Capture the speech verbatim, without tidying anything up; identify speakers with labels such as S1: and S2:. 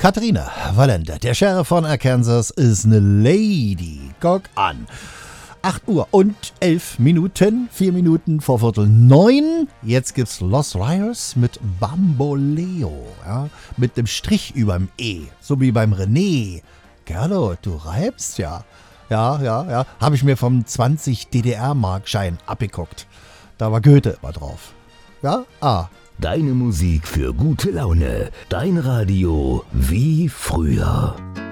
S1: Katharina Valente, der Sheriff von Arkansas, ist eine Lady. Guck an. acht Uhr und elf Minuten, vier Minuten vor Viertel neun. Jetzt gibt's Los Riders mit Bamboleo, ja, mit dem Strich überm E, so wie beim René. Gerlo, du reibst ja. Ja, ja, ja, habe ich mir vom zwanzig D D R-Markschein abgeguckt. Da war Goethe immer drauf. Ja, ah.
S2: Deine Musik für gute Laune. Dein Radio wie früher.